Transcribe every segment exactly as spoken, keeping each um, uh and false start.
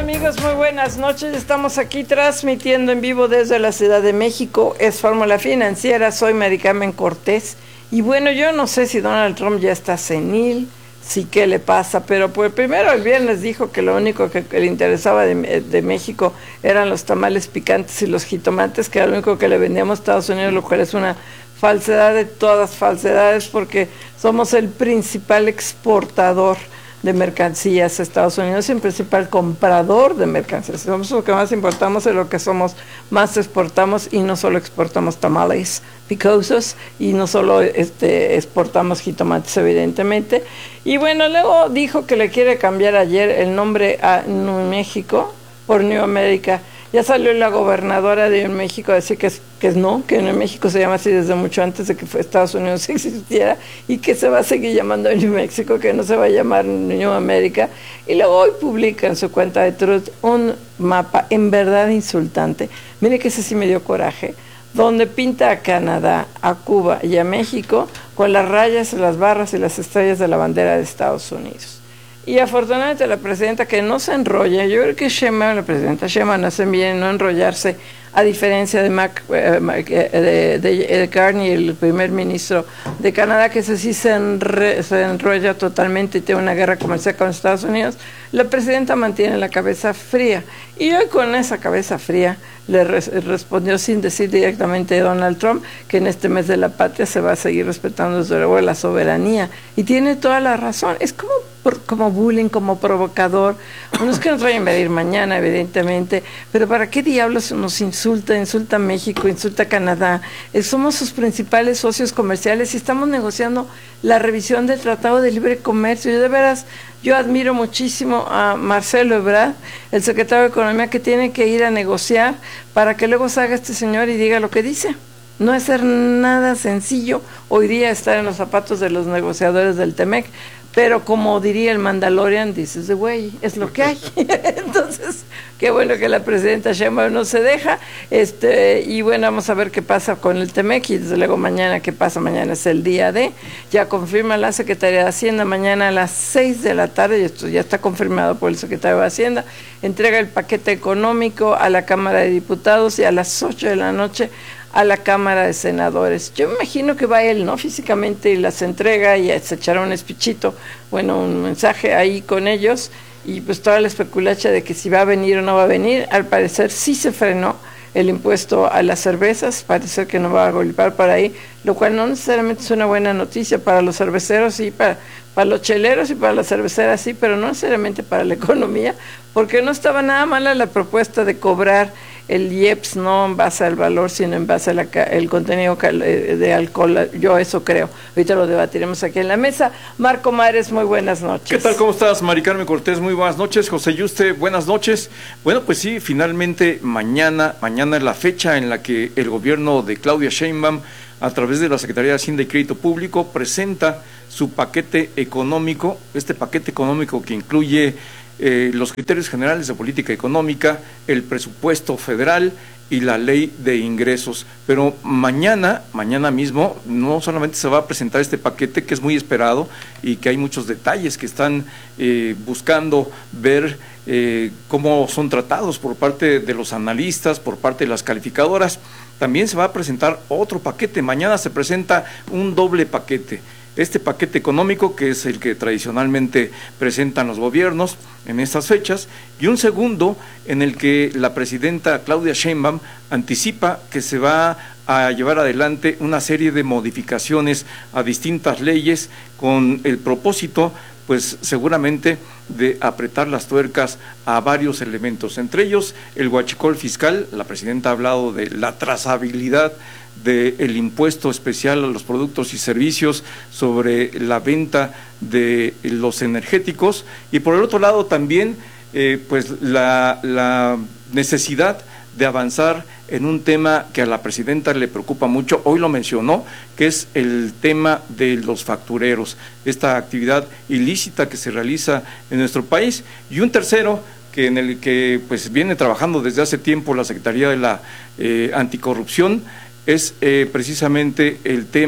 amigos? Muy buenas noches. Estamos aquí transmitiendo en vivo desde la Ciudad de México. Es Fórmula Financiera. Soy Mari Carmen Cortés. Y bueno, yo no sé si Donald Trump ya está senil, si qué le pasa, pero pues primero el viernes dijo que lo único que, que le interesaba de, de México eran los tamales picantes y los jitomates, que era lo único que le vendíamos a Estados Unidos, lo cual es una falsedad de todas falsedades, porque somos el principal exportador de mercancías a Estados Unidos y el principal comprador de mercancías. Somos lo que más importamos, es lo que somos más exportamos, y no solo exportamos tamales picosos y no solo este, exportamos jitomates, evidentemente. Y bueno, luego dijo que le quiere cambiar ayer el nombre a New México por New America. Ya salió la gobernadora de México a decir que, es, que es no, que en México se llama así desde mucho antes de que Estados Unidos existiera, y que se va a seguir llamando New México, que no se va a llamar New America. Y luego hoy publica en su cuenta de Truth un mapa en verdad insultante. Mire que ese sí me dio coraje, donde pinta a Canadá, a Cuba y a México con las rayas, las barras y las estrellas de la bandera de Estados Unidos. Y afortunadamente la presidenta, que no se enrolla, yo creo que Sheinbaum, la presidenta Sheinbaum, hace bien no enrollarse, a diferencia de, Mac, eh, de, de, de Carney, el primer ministro de Canadá, que ese sí se, enre, se enrolla totalmente y tiene una guerra comercial con Estados Unidos. La presidenta mantiene la cabeza fría, y hoy con esa cabeza fría le res, respondió sin decir directamente Donald Trump que en este mes de la patria se va a seguir respetando desde luego la soberanía, y tiene toda la razón. Es como como bullying, como provocador. No es que nos vayan a invadir mañana, evidentemente, pero ¿para qué diablos nos insulta? Insulta a México, insulta a Canadá. Eh, somos sus principales socios comerciales y estamos negociando la revisión del Tratado de Libre Comercio. Yo de veras, yo admiro muchísimo a Marcelo Ebrard, el secretario de Economía, que tiene que ir a negociar para que luego salga este señor y diga lo que dice. No es ser nada sencillo hoy día estar en los zapatos de los negociadores del T-M E C, pero como diría el Mandalorian, this is the way, es lo que hay. Entonces, qué bueno que la presidenta Sheinbaum no se deja, este, y bueno, vamos a ver qué pasa con el T-M E C, y desde luego mañana, qué pasa, mañana es el día de, ya confirma la Secretaría de Hacienda, mañana a las seis de la tarde, y esto ya está confirmado por el Secretario de Hacienda, entrega el paquete económico a la Cámara de Diputados, y a las ocho de la noche a la Cámara de Senadores. Yo me imagino que va él, ¿no? Físicamente, y las entrega y se echará un espichito, bueno, un mensaje ahí con ellos, y pues toda la especulacha de que si va a venir o no va a venir. Al parecer sí se frenó el impuesto a las cervezas, parece que no va a golpear por ahí, lo cual no necesariamente es una buena noticia para los cerveceros y para, para los cheleros y para las cerveceras, sí, pero no necesariamente para la economía, porque no estaba nada mala la propuesta de cobrar el I E P S no en base al valor, sino en base al contenido de alcohol. Yo eso creo. Ahorita lo debatiremos aquí en la mesa. Marco Mares, muy buenas noches. ¿Qué tal? ¿Cómo estás, Mari Carmen Cortés? Muy buenas noches. José Yuste, buenas noches. Bueno, pues sí, finalmente mañana, mañana es la fecha en la que el gobierno de Claudia Sheinbaum, a través de la Secretaría de Hacienda y Crédito Público, presenta su paquete económico, este paquete económico que incluye Eh, los criterios generales de política económica, el presupuesto federal y la ley de ingresos. Pero mañana, mañana mismo, no solamente se va a presentar este paquete, que es muy esperado y que hay muchos detalles que están eh, buscando ver eh, cómo son tratados por parte de los analistas, por parte de las calificadoras. También se va a presentar otro paquete. Mañana se presenta un doble paquete. Este paquete económico, que es el que tradicionalmente presentan los gobiernos en estas fechas, y un segundo en el que la presidenta Claudia Sheinbaum anticipa que se va a llevar adelante una serie de modificaciones a distintas leyes con el propósito, pues seguramente, de apretar las tuercas a varios elementos, entre ellos el huachicol fiscal. La presidenta ha hablado de la trazabilidad del impuesto especial a los productos y servicios sobre la venta de los energéticos, y por el otro lado también eh, pues la, la necesidad de avanzar en un tema que a la presidenta le preocupa mucho, hoy lo mencionó, que es el tema de los factureros, esta actividad ilícita que se realiza en nuestro país, y un tercero que en el que pues viene trabajando desde hace tiempo la Secretaría de la eh, Anticorrupción, es eh, precisamente el tema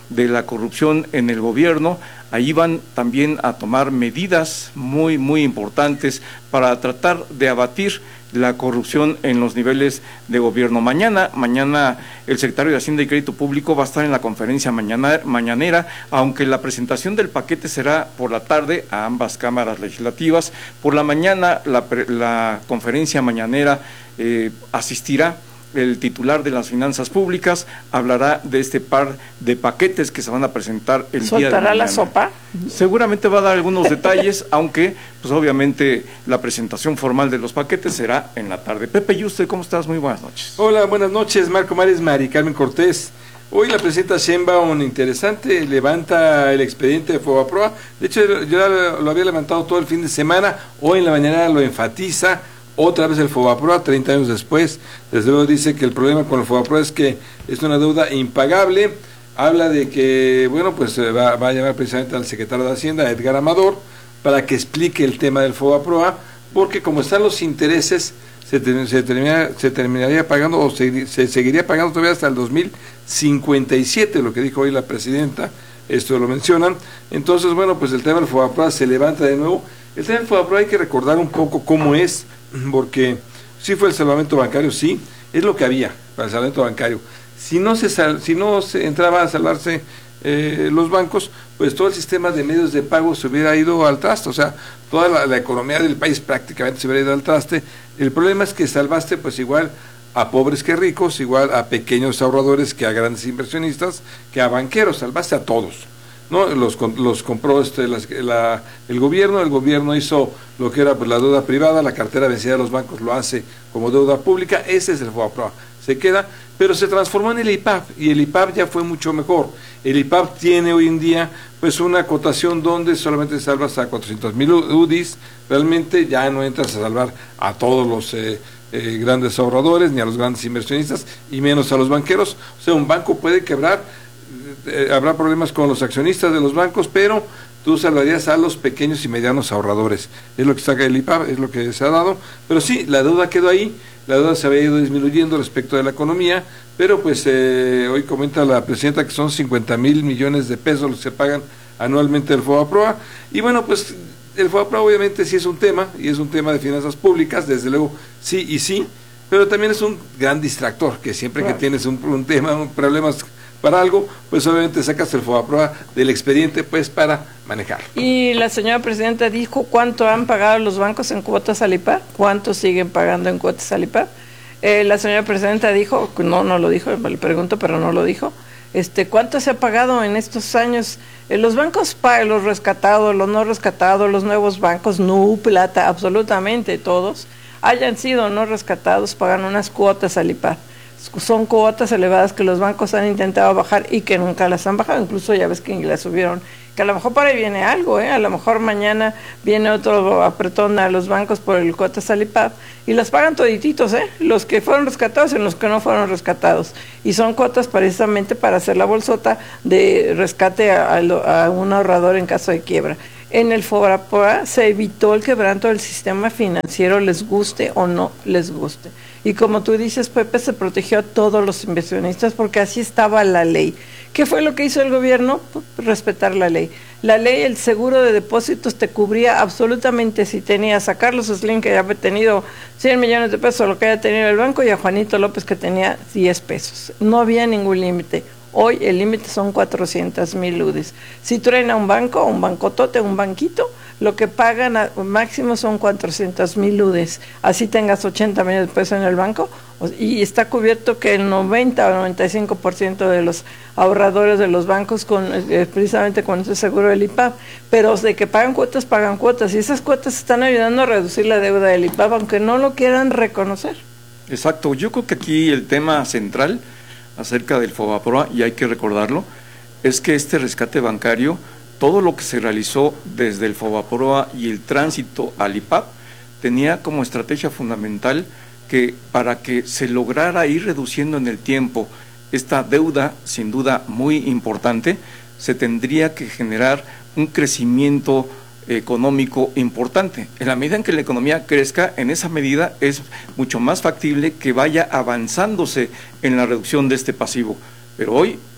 de la corrupción en el gobierno. Ahí van también a tomar medidas muy, muy importantes para tratar de abatir la corrupción en los niveles de gobierno. Mañana, mañana el secretario de Hacienda y Crédito Público va a estar en la conferencia mañana, mañanera, aunque la presentación del paquete será por la tarde a ambas cámaras legislativas. Por la mañana, la, la conferencia mañanera eh, asistirá el titular de las finanzas públicas, hablará de este par de paquetes que se van a presentar el día de mañana. ¿Soltará la sopa? Seguramente va a dar algunos detalles, aunque pues obviamente la presentación formal de los paquetes será en la tarde. Pepe, ¿y usted cómo estás? Muy buenas noches. Hola, buenas noches, Marco Mares, Mari Carmen Cortés. Hoy la presidenta Sheinbaum, interesante, levanta el expediente de Fobaproa. De hecho, yo lo había levantado todo el fin de semana, hoy en la mañana lo enfatiza. Otra vez el Fobaproa, treinta años después. Desde luego dice que el problema con el Fobaproa es que es una deuda impagable. Habla de que, bueno, pues va, va a llamar precisamente al secretario de Hacienda, Edgar Amador, para que explique el tema del Fobaproa, porque como están los intereses, se, te, se, termina, se terminaría pagando, o se, se seguiría pagando todavía hasta el dos mil cincuenta y siete, lo que dijo hoy la presidenta, esto lo mencionan. Entonces, bueno, pues el tema del Fobaproa se levanta de nuevo. El tema del Fobaproa hay que recordar un poco cómo es, porque sí fue el salvamento bancario, sí, es lo que había para el salvamento bancario. Si no se sal, si no se entraba a salvarse eh, los bancos, pues todo el sistema de medios de pago se hubiera ido al traste, o sea, toda la, la economía del país prácticamente se hubiera ido al traste. El problema es que salvaste pues igual a pobres que ricos, igual a pequeños ahorradores que a grandes inversionistas, que a banqueros, salvaste a todos. ¿No? Los, los compró este, las, la, el gobierno, el gobierno hizo lo que era pues, la deuda privada, la cartera vencida de los bancos lo hace como deuda pública, ese es el Fobaproa, se queda, pero se transformó en el I P A B, y el I P A B ya fue mucho mejor. El I P A B tiene hoy en día pues una acotación donde solamente salvas a cuatrocientos mil U D Is, realmente ya no entras a salvar a todos los eh, eh, grandes ahorradores, ni a los grandes inversionistas, y menos a los banqueros. O sea, un banco puede quebrar, Eh, habrá problemas con los accionistas de los bancos, pero tú salvarías a los pequeños y medianos ahorradores. Es lo que saca el I P A B, es lo que se ha dado, pero sí, la deuda quedó ahí, la deuda se había ido disminuyendo respecto de la economía, pero pues eh, hoy comenta la presidenta que son cincuenta mil millones de pesos los que se pagan anualmente del Fobaproa, y bueno, pues el Fobaproa obviamente sí es un tema, y es un tema de finanzas públicas, desde luego sí y sí, pero también es un gran distractor, que siempre claro. que tienes un, un tema, un problemas para algo, pues obviamente sacas el Fobaproa del expediente pues para manejar. Y la señora presidenta dijo cuánto han pagado los bancos en cuotas al I P A B, cuánto siguen pagando en cuotas al I P A B. Eh, la señora presidenta dijo, no, no lo dijo, le pregunto, pero no lo dijo, este, cuánto se ha pagado en estos años. Eh, los bancos pagan, los rescatados, los no rescatados, los nuevos bancos, Nu, Plata, absolutamente todos, hayan sido no rescatados, pagan unas cuotas al I P A B. Son cuotas elevadas que los bancos han intentado bajar y que nunca las han bajado, incluso ya ves que las subieron, que a lo mejor por ahí viene algo, ¿eh? A lo mejor mañana viene otro apretón a los bancos por el cuotas al I P A B y las pagan todititos, ¿eh? Los que fueron rescatados y los que no fueron rescatados, y son cuotas precisamente para hacer la bolsota de rescate a, a, a un ahorrador en caso de quiebra. En el Fobaproa se evitó el quebranto del sistema financiero, les guste o no les guste. Y como tú dices, Pepe, se protegió a todos los inversionistas porque así estaba la ley. ¿Qué fue lo que hizo el gobierno? Pues, respetar la ley. La ley, el seguro de depósitos te cubría absolutamente si tenías a Carlos Slim, que había tenido cien millones de pesos, lo que haya tenido el banco, y a Juanito López, que tenía diez pesos. No había ningún límite. Hoy el límite son cuatrocientos mil U D Is. Si traen a un banco, un bancotote, un banquito, lo que pagan a, máximo son cuatrocientos mil U D Is. Así tengas ochenta millones de pesos en el banco, y está cubierto que el noventa o noventa y cinco por ciento de los ahorradores de los bancos con eh, precisamente con ese seguro del I P A B, pero de que pagan cuotas, pagan cuotas, y esas cuotas están ayudando a reducir la deuda del I P A B, aunque no lo quieran reconocer. Exacto, yo creo que aquí el tema central acerca del Fobaproa, y hay que recordarlo, es que este rescate bancario, todo lo que se realizó desde el Fobaproa y el tránsito al I P A B, tenía como estrategia fundamental que para que se lograra ir reduciendo en el tiempo esta deuda, sin duda muy importante, se tendría que generar un crecimiento económico importante. En la medida en que la economía crezca, en esa medida es mucho más factible que vaya avanzándose en la reducción de este pasivo. Pero hoy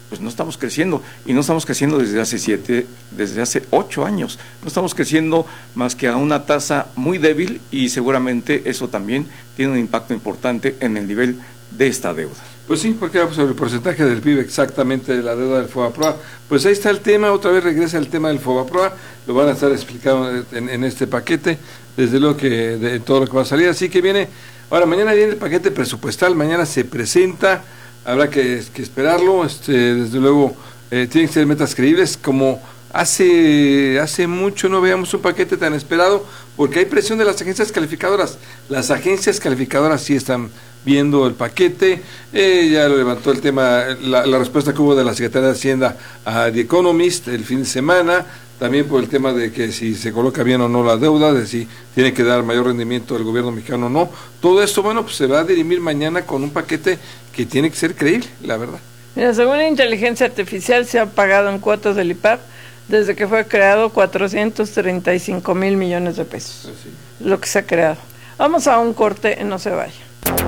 pues no estamos creciendo, y no estamos creciendo desde hace siete, desde hace ocho años, no estamos creciendo más que a una tasa muy débil, y seguramente eso también tiene un impacto importante en el nivel de esta deuda. Pues sí, porque vamos sobre el porcentaje del P I B exactamente de la deuda del FOBAPROA. Pues ahí está el tema, otra vez regresa el tema del FOBAPROA, lo van a estar explicando en, en este paquete, desde luego que de todo lo que va a salir, así que viene, ahora mañana viene el paquete presupuestal, mañana se presenta, habrá que, que esperarlo, este, desde luego eh, tienen que ser metas creíbles, como hace, hace mucho no veíamos un paquete tan esperado, porque hay presión de las agencias calificadoras, las agencias calificadoras sí están viendo el paquete, eh, ya lo levantó el tema, la, la respuesta que hubo de la Secretaría de Hacienda a The Economist el fin de semana, también por el tema de que si se coloca bien o no la deuda, de si tiene que dar mayor rendimiento el gobierno mexicano o no, todo esto, bueno, pues se va a dirimir mañana con un paquete que tiene que ser creíble, la verdad. Mira, según la inteligencia artificial se ha pagado en cuotas del I P A B desde que fue creado cuatrocientos treinta y cinco mil millones de pesos, Así. lo que se ha creado. Vamos a un corte, no se vaya.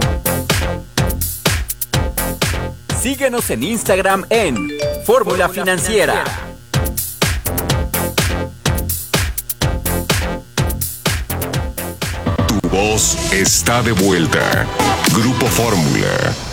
Síguenos en Instagram en Fórmula Financiera. Tu voz está de vuelta. Grupo Fórmula.